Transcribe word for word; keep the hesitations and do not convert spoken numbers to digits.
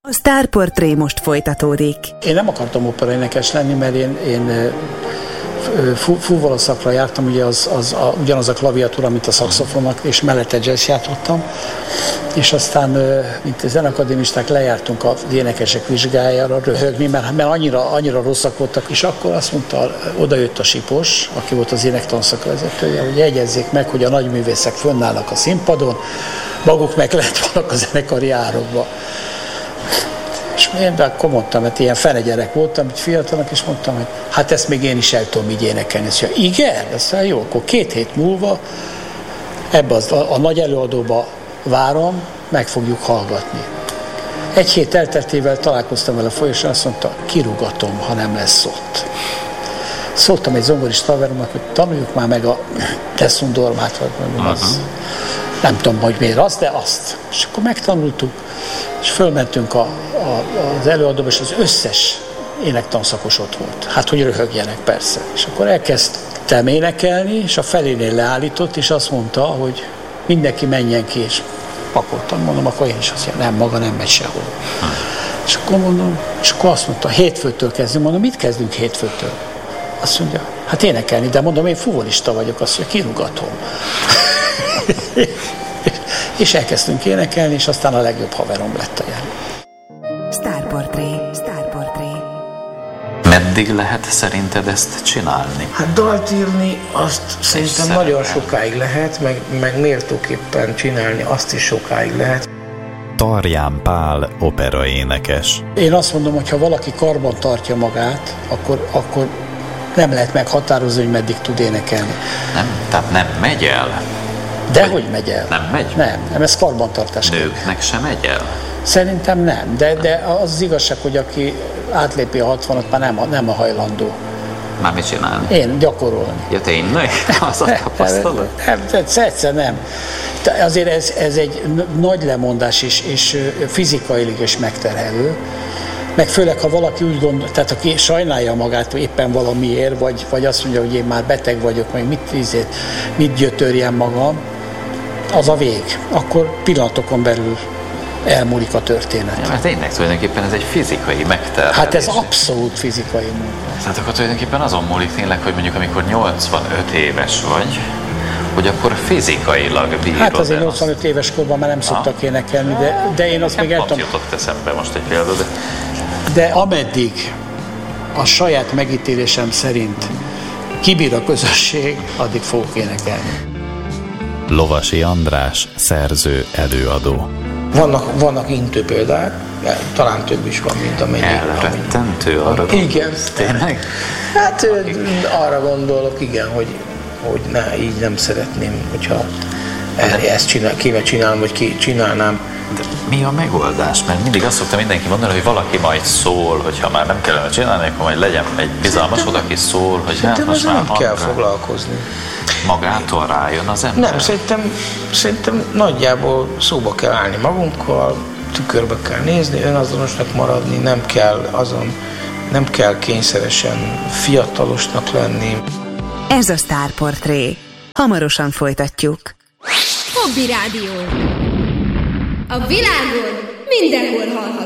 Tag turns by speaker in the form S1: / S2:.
S1: A Sztárportré most folytatódik.
S2: Én nem akartam operaénekes lenni, mert én, én fúvola szakra jártam, ugye az, az a, ugyanaz a klaviatúra, mint a szaxofonnak, és mellette jazz játszottam, és aztán, mint a zenakadémisták, lejártunk az énekesek vizsgájára röhögni, mert, mert annyira, annyira rosszak voltak, és akkor azt mondta, oda jött a Sipos, aki volt az énektanszakvezetője, hogy jegyezzék meg, hogy a nagyművészek fönnállnak a színpadon, maguk meg lett vannak a zenekari árokba. És én de akkor mondtam, mert ilyen fene gyerek voltam, így fiatalnak, és mondtam, hogy hát ezt még én is el tudom így énekelni. És mondja, igen? Azt mondja, jó, akkor két hét múlva ebbe az, a, a nagy előadóba várom, meg fogjuk hallgatni. Egy hét elteltével találkoztam vele folyosón, azt mondta, kirúgatom, ha nem lesz ott. Szóltam egy zongorista haveromnak, hogy tanuljuk már meg a Tessun Dormát, vagy mondom, az, nem tudom, hogy miért az, de azt. És akkor megtanultuk, és fölmentünk a, a, az előadóba, és az összes énektanszakos ott volt. Hát, hogy röhögjenek, persze. És akkor elkezdtem énekelni, és a felénél leállított, és azt mondta, hogy mindenki menjen ki, és pakoltam, mondom, akkor én is azt mondja, nem, maga nem megy sehol. Hmm. És akkor mondom, és akkor azt mondta, hétfőtől kezdünk, mondom, mit kezdünk hétfőtől? Azt mondja, hát énekelni, de mondom, én fuvolista vagyok, azt mondja, kirúgatom. És elkezdtünk énekelni, és aztán a legjobb haverom lett a jelen.
S1: Sztárportré, Sztárportré.
S3: Meddig lehet szerinted ezt csinálni?
S4: Hát dalt írni azt szerintem
S3: szerepel.
S4: Nagyon sokáig lehet, meg, meg méltóképpen csinálni azt is sokáig lehet.
S5: Tarján Pál operaénekes.
S2: Én azt mondom, hogy ha valaki karban tartja magát, akkor, akkor nem lehet meghatározni, hogy meddig tud énekelni.
S3: Nem, tehát nem megy el?
S2: Dehogy megy el.
S3: Nem megy?
S2: Nem, nem, ez karbantartás.
S3: Nőknek sem megy el?
S2: Szerintem nem, de, de az, az igazság, hogy aki átlépi a hatvanat, már nem, nem a hajlandó.
S3: Már mit csinálni?
S2: Én gyakorolni.
S3: Ja, tényleg? Az a tapasztalat?
S2: Nem, nem, egyszer nem. Azért ez, ez egy nagy lemondás is, és fizikailag is megterhelő. Meg főleg, ha valaki úgy gondol, tehát aki sajnálja magát éppen valamiért, vagy, vagy azt mondja, hogy én már beteg vagyok, meg mit, ízét, mit gyötörjem magam, az a vég. Akkor pillanatokon belül elmúlik a történet.
S3: Ja, mert tényleg tulajdonképpen ez egy fizikai megterhelés.
S2: Hát ez abszolút fizikai munka.
S3: Tehát akkor tulajdonképpen azon múlik tényleg, hogy mondjuk amikor nyolcvanöt éves vagy, hogy akkor fizikailag bírod.
S2: Hát azért nyolcvanöt éves korban már nem szoktak énekelni, de, de én azt még el tudom.
S3: jutott eszembe most egy példa, de...
S2: De ameddig a saját megítélésem szerint kibír a közösség, addig fogok énekelni.
S5: Lovasi András, szerző, előadó.
S4: Vannak, vannak intő példák, talán több is van, mint amennyi.
S3: Elrettentő arra.
S4: Igen.
S3: Tényleg?
S4: Hát arra gondolok, igen, hogy, hogy ne, így nem szeretném, hogyha ezt csinál, kéne csinálnom, vagy ki csinálnám.
S3: De mi a megoldás? Mert mindig azt szokta mindenki mondani, hogy valaki majd szól, hogyha már nem kellene csinálni, akkor majd legyen egy bizalmasod, aki szól, hogy hát most már
S4: nem kell foglalkozni.
S3: Magától rájön az ember?
S4: Nem, szerintem, szerintem nagyjából szóba kell állni magunkkal, tükörbe kell nézni, önazonosnak maradni, nem kell azon, nem kell kényszeresen fiatalosnak lenni.
S1: Ez a Sztárportré. Hamarosan folytatjuk.
S6: Hobby Rádió. A világon mindenhol hallható.